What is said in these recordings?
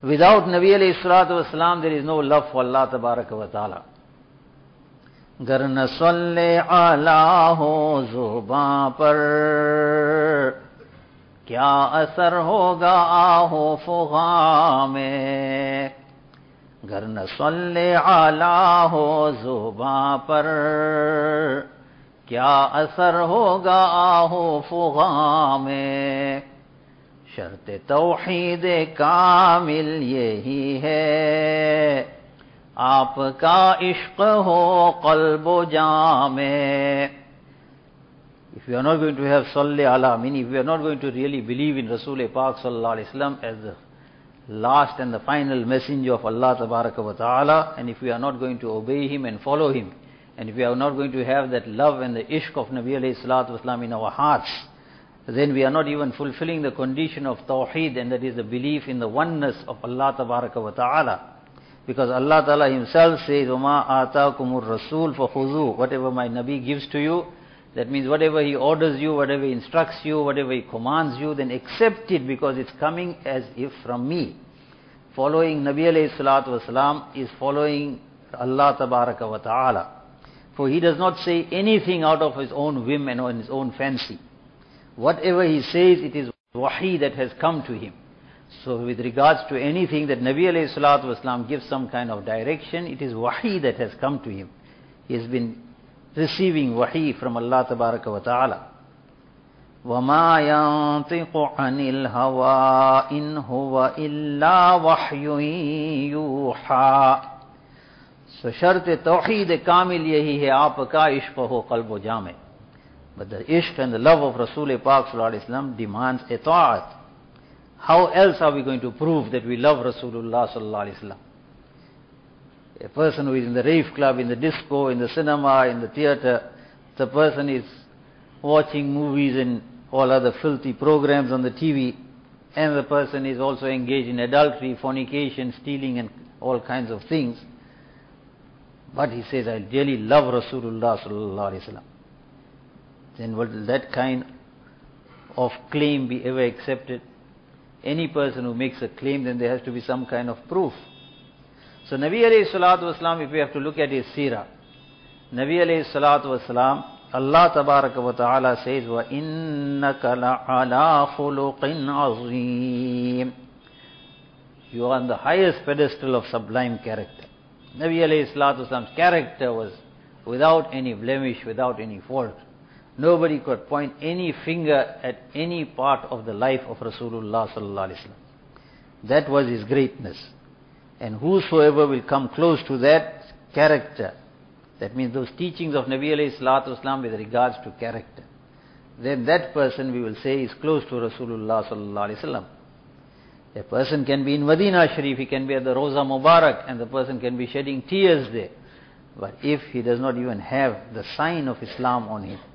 Without Nabi alayhi salatu wasalam, there is no love for Allah tabaraka wa ta'ala. गर न सल्ले आला हो ज़ुबां पर, क्या असर होगा आहो फुगा में। गर न सल्ले आला हो ज़ुबां पर, क्या असर होगा आहो फुगा में। शर्त तौहीद कामिल यही है, आपका इश्क हो क़ल्ब जामे। If we are not going to have Salli ala, meaning if we are not going to really believe in Rasul Pak sallallahu alaihi wasallam as the last and the final messenger of Allah tabaraka wa ta'ala, and if we are not going to obey him and follow him, and if we are not going to have that love and the ishq of Nabi alayhi salatu wasalam in our hearts, then we are not even fulfilling the condition of Tawheed, and that is the belief in the oneness of Allah tabaraka wa ta'ala. Because Allah Ta'ala himself says, وَمَا آتَاكُمُ الرَّسُولُ فَخُذُوهُ. Whatever my Nabi gives to you, that means whatever he orders you, whatever he instructs you, whatever he commands you, then accept it because it's coming as if from me. Following Nabi alayhi salatu wasalam is following Allah Tabaraka wa Ta'ala. For he does not say anything out of his own whim and on his own fancy. Whatever he says, it is wahi that has come to him. So with regards to anything that Nabi alayhi salatu wasalam gives some kind of direction, it is wahi that has come to him. He has been receiving wahi from Allah tabaraka wa ta'ala. وَمَا يَنْطِقُ عَنِ الْهَوَىٰ إِنْ هُوَ إِلَّا وَحْيٌ يُوحَىٰ. So shart tawheed kamil yahi hai, aapka ishq ho qalb jame. But the ishq and the love of Rasul Pak sallallahu alaihi wasallam demands itaat. How else are we going to prove that we love Rasulullah sallallahu alaihi wasallam? A person who is in the rave club, in the disco, in the cinema, in the theater, the person is watching movies and all other filthy programs on the TV, and the person is also engaged in adultery, fornication, stealing and all kinds of things. But he says, I really love Rasulullah sallallahu alaihi wasallam. Then will that kind of claim be ever accepted? Any person who makes a claim, then there has to be some kind of proof. So Nabi alayhi salatu wasalam, if we have to look at his seerah, Nabi alayhi salatu wasalam, Allah tabaraka wa ta'ala says, وَإِنَّكَ لَعَلَىٰ خُلُقٍ عَظِيمٍ. You are on the highest pedestal of sublime character. Nabi alayhi salatu wasalam's character was without any blemish, without any fault. Nobody could point any finger at any part of the life of Rasulullah sallallahu alaihi wasallam. That was his greatness. And whosoever will come close to that character, that means those teachings of Nabi alayhi salatu wasalam with regards to character, then that person we will say is close to Rasulullah sallallahu alaihi wasallam. A person can be in Medina Sharif, he can be at the Roza Mubarak, and the person can be shedding tears there. But if he does not even have the sign of Islam on him,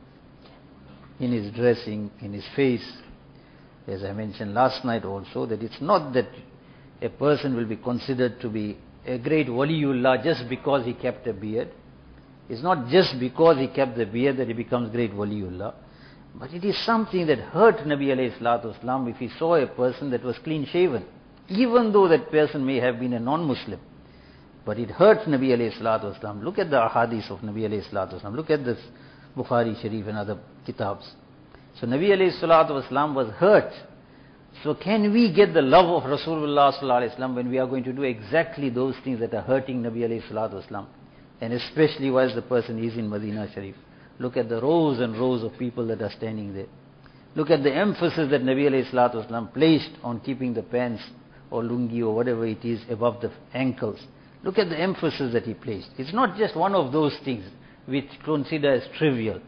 in his dressing, in his face, as I mentioned last night also, that it's not that a person will be considered to be a great waliullah just because he kept a beard. It's not just because he kept the beard that he becomes great waliullah, but it is something that hurt Nabi alayhi salatu wasalam if he saw a person that was clean shaven, even though that person may have been a non-Muslim. But it hurt Nabi alayhi salatu wasalam. Look at the ahadith of Nabi alayhi salatu wasalam. Look at this Bukhari Sharif and other kitabs. So Nabi alayhi salatu wasalam was hurt. So can we get the love of Rasulullah sallallahu alaihi wasallam when we are going to do exactly those things that are hurting Nabi alayhi salatu wasalam? And especially whilst the person is in Medina Sharif. Look at the rows and rows of people that are standing there. Look at the emphasis that Nabi alayhi salatu wasalam placed on keeping the pants or lungi or whatever it is above the ankles. Look at the emphasis that he placed. It's not just one of those things which consider as trivial.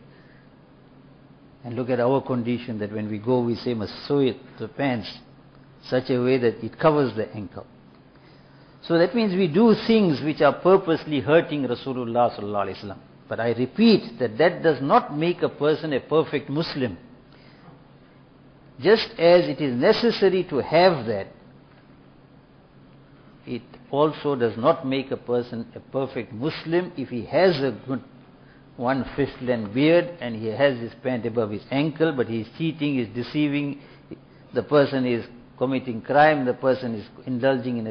And look at our condition that when we go, we say must sew it, the pants, such a way that it covers the ankle. So that means we do things which are purposely hurting Rasulullah sallallahu alaihi wasallam. But I repeat that that does not make a person a perfect Muslim. Just as it is necessary to have that, it also does not make a person a perfect Muslim if he has a good one fist length beard and he has his pant above his ankle, but he is cheating, he is deceiving, the person is committing crime, the person is indulging in